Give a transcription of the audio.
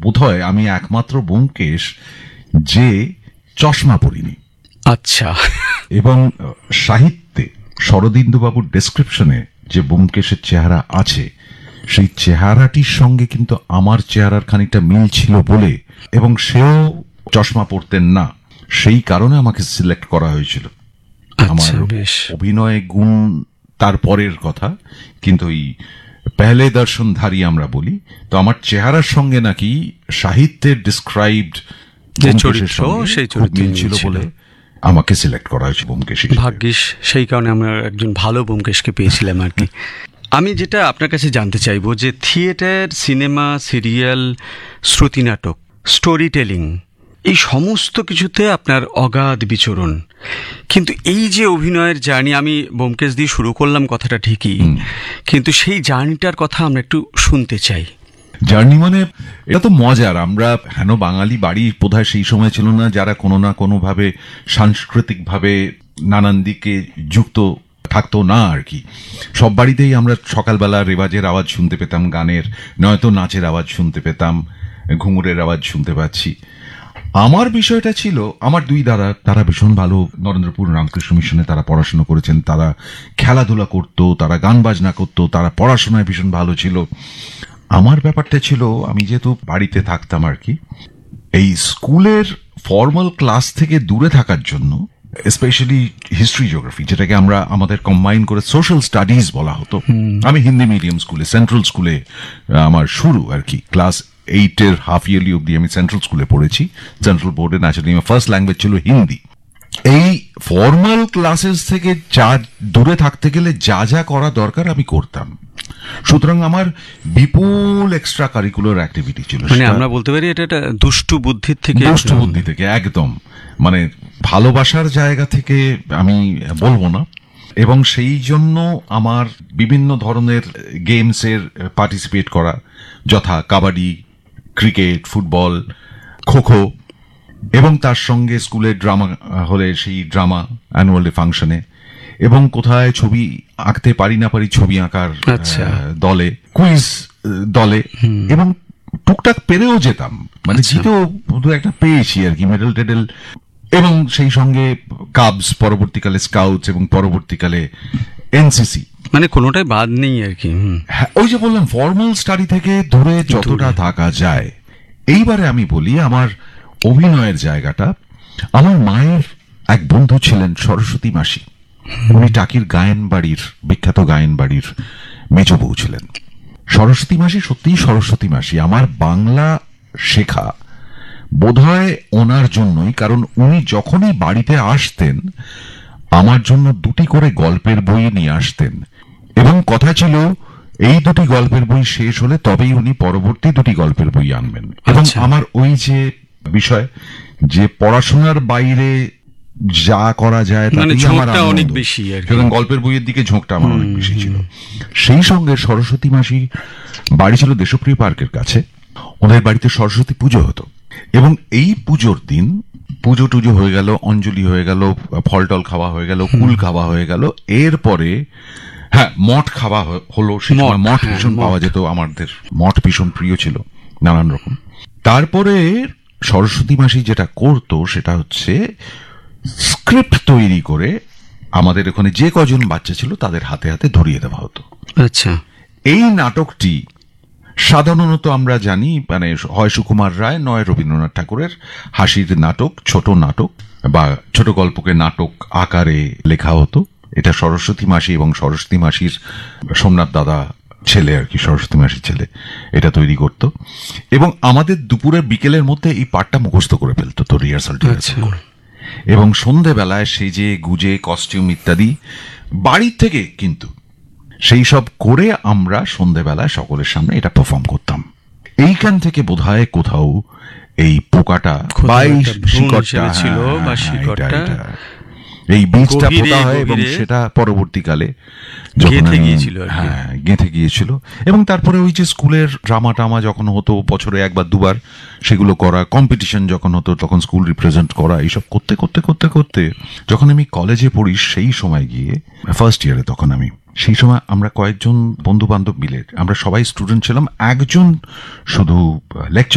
বোধহয় আমি একমাত্র ব্যোমকেশ যে চশমা পরিনি। আচ্ছা। এবং সাহিত্যে শরদিন্দুবাবুর ডেসক্রিপশনে যে ব্যোমকেশের চেহারা আছে, সেই চেহারাটির সঙ্গে কিন্তু আমার চেহারার খানিকটা মিল ছিল বলে, এবং সেও চশমা পরতেন না, সেই কারণে আমাকে সিলেক্ট করা হয়েছিল। আমার অভিনয় গুণ তার পরের কথা, কিন্তু এই পেহলে দর্শনধারী আমরা বলি, তো আমার চেহারার সঙ্গে নাকি সাহিত্যের ডিসক্রাইবড যে চরিত্র সেই চরিত্র ছিল বলে আমাকে সিলেক্ট করা হয়েছে ব্যোমকেশ। ভাগ্যিস সেই কারণে আমরা একজন ভালো ব্যোমকেশকে পেয়েছিলাম আর কি। আমি যেটা আপনার কাছে জানতে চাইবো যে থিয়েটার, সিনেমা, সিরিয়াল, শ্রুতি নাটক, স্টোরি টেলিং, এই সমস্ত কিছুতে আপনার অগাধ বিচরণ, কিন্তু এই যে অভিনয়ের জার্নি, আমি ব্যোমকেশ দিয়ে শুরু করলাম কথাটা ঠিকই, কিন্তু সেই জার্নিটার কথা আমরা একটু শুনতে চাই। জার্নি মানে এটা তো মজার। আমরা হেন বাঙালি বাড়ি বোধহয় সেই সময় ছিল না যারা কোনো না কোনো ভাবে সাংস্কৃতিক ভাবে নানান দিকে যুক্ত থাকতো না আর কি। সব বাড়িতেই আমরা সকালবেলা রেওয়াজের আওয়াজ শুনতে পেতাম, গানের নয়তো নাচের আওয়াজ শুনতে পেতাম, ঘুঙুরের আওয়াজ শুনতে পাচ্ছি। আমার বিষয়টা ছিল, আমার দুই দাদা, তারা ভীষণ ভালো নরেন্দ্রপুর রামকৃষ্ণ মিশনে তারা পড়াশোনা করেছেন, তারা খেলাধুলা করতো, তারা গান বাজনা করতো, তারা পড়াশোনায় ভীষণ ভালো ছিল। আমার ব্যাপারটা ছিল, আমি যেহেতু বাড়িতে থাকতাম আর কি, এই স্কুলের ফর্মাল ক্লাস থেকে দূরে থাকার জন্য, স্পেশালি হিস্ট্রি, জিওগ্রাফি, যেটাকে আমরা আমাদের কম্বাইন করে সোশ্যাল স্টাডিজ বলা হতো। আমি হিন্দি মিডিয়াম স্কুলে, সেন্ট্রাল স্কুলে আমার শুরু আর কি। ক্লাস 8 হাফ ইয়ারলি অব্দি আমি সেন্ট্রাল স্কুলে পড়েছি, সেন্ট্রাল বোর্ডে। ন্যাচারালি আমার ফার্স্ট ল্যাঙ্গুয়েজ ছিল হিন্দি। এই ফর্মাল ক্লাসেস থেকে যা দূরে থাকতে গেলে যা যা করা দরকার আমি করতাম। সুতরাং আমার বিপুল এক্সট্রা কারিকুলার অ্যাক্টিভিটি ছিল। মানে আমরা বলতে পারি এটা একটা দুষ্টু বুদ্ধি থেকে একদম, মানে ভালোবাসার জায়গা থেকে আমি বলবো না। এবং সেই জন্য আমার বিভিন্ন ধরনের গেমসের পার্টিসিপেট করা, যথা কাবাডি, ক্রিকেট, ফুটবল, খোখো, এবং তার সঙ্গে স্কুলের ড্রামা হলে সেই ড্রামা অ্যানুয়াল ডে ফাংশনে, এবং কোথায় ছবি আঁকতে পারি না পারি ছবি আঁকার দলে, কুইজ দলে, এবং টুকটাক পেরেও যেতাম, মানে জিতেও একটা পেয়েছি আর কি, মেডেল টেডেল। এবং সেই সঙ্গে কাবস, পরবর্তীকালে স্কাউটস, এবং পরবর্তীকালে এনসিসি, মানে কোনোটাই বাদ নেই আর কি। হ্যাঁ, ওই যে বললাম ফর্মাল স্টাডি থেকে দূরে যতটা থাকা যায়। এইবারে আমি বলি আমার অভিনয়ের জায়গাটা, আমার মায়ের এক বন্ধু ছিলেন সরস্বতী মাসি। উনি টাকির গায়েন বাড়ির, বিখ্যাত গায়েন বাড়ির মেজ বউ ছিলেন। সরস্বতী মাসি সত্যিই সরস্বতী মাসি। আমার বাংলা শেখা বোধহয় ওনার জন্যই, কারণ উনি যখনই বাড়িতে আসতেন আমার জন্য 2টি করে গল্পের বই নিয়ে আসতেন, এবং কথা ছিল এই 2টি গল্পের বই শেষ হলে তবেই উনি পরবর্তী 2টি গল্পের বই আনবেন। এবং আমার ওই যে বিষয় যে পড়াশোনার বাইরে যা করা যায় তাতেই আমার অনেক বেশি, গল্পের বইয়ের দিকে ঝোঁকটা আমার অনেক বেশি ছিল। সেই সঙ্গে সরস্বতী মাসি বাড়ি ছিল দেশপ্রিয় পার্কের কাছে। ওদের বাড়িতে সরস্বতী পুজো হতো, এবং এই পুজোর দিন পুজো টুজো হয়ে গেল, অঞ্জলি হয়ে গেল, ফল টল খাওয়া হয়ে গেল, কুল খাওয়া হয়ে গেল, এরপরে হ্যাঁ মঠ খাওয়া হলো। সেই সময় মঠ ভীষণ পাওয়া যেত, আমাদের মঠ ভীষণ প্রিয় ছিল, নানান রকম। তারপরে সরস্বতী মাসি যেটা করতো সেটা হচ্ছে স্ক্রিপ্ট তৈরি করে আমাদের ওখানে যে কজন বাচ্চা ছিল তাদের হাতে হাতে ধরিয়ে দেওয়া হতো। আচ্ছা, এই নাটকটি সাধারণত আমরা জানি, মানে হয় সুকুমার রায় নয় রবীন্দ্রনাথ ঠাকুরের হাসির নাটক, ছোট নাটক বা ছোট গল্পকে নাটক আকারে লেখা হতো। এটা সরস্বতী মাসি এবং সরস্বতী মাসির সোমনাথ দাদা ছেলে আর কি, সরস্বতী মাসির ছেলে, এটা তৈরি করত। এবং আমাদের দুপুরের বিকেলের মধ্যে এই পাঠটা মুখস্থ করে ফেলতো, তো রিহার্সাল করে। এবং সন্ধেবেলায় সেজে গুজে কস্টিউম ইত্যাদি বাড়ির থেকে, কিন্তু সেই সব করে আমরা সন্ধেবেলায় সকলের সামনে এটা পারফর্ম করতাম। এইখান থেকে বোধহয় কোথাও এই পোকাটা বা এই শিকড়টা ছিল, বা শিকড়টা এই বীজটা পোতা হয়, এবং সেটা পরবর্তীকালে গেঁথে গিয়েছিল। এবং তারপরে ওই যে স্কুলের ড্রামা টামা যখন হতো বছরে একবার দুবার, সেগুলো করা, কম্পিটিশন যখন হতো তখন স্কুল রিপ্রেজেন্ট করা, এইসব করতে করতে করতে করতে যখন আমি কলেজে পড়ি সেই সময় গিয়ে ফার্স্ট ইয়ারে, তখন আমি সেই সময় আমরা কয়েকজন বন্ধু বান্ধব মিলে, আমরা সবাই স্টুডেন্ট ছিলাম, একজন শুধু লেকচার